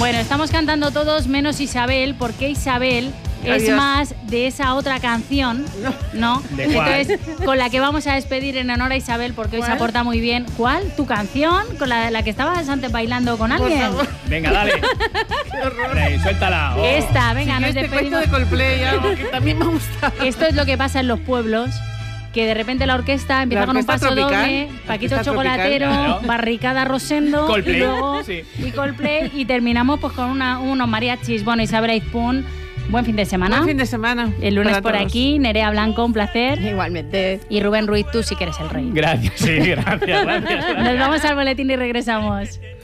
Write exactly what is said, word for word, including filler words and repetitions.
Bueno, estamos cantando todos menos Isabel, porque Isabel es Adiós. más de esa otra canción, ¿no? ¿De cuál? Entonces, con la que vamos a despedir en honor a Isabel, porque hoy se ¿Cuál? aporta muy bien. ¿Cuál? ¿Tu canción? ¿Con la, la que estabas antes bailando con Por alguien? favor. Venga, dale. Qué horror. Rey, suéltala. Oh. Esta, venga, Sí, nos este cuento despedimos. de Coldplay, algo que también me gusta. Esto es lo que pasa en los pueblos, que de repente la orquesta empieza La con un orquesta paso tropical, doble, la Paquito orquesta Chocolatero, tropical, claro. Barricada Rosendo Coldplay, y luego sí. y Coldplay y terminamos pues con una, unos mariachis. Bueno, Isabel Aizpún, buen fin de semana. Buen fin de semana. El lunes para por todos. aquí, Nerea Blanco, un placer. Igualmente. Y Rubén Ruiz, tú sí que eres el rey. Gracias, sí, gracias, gracias. Nos vamos al boletín y regresamos.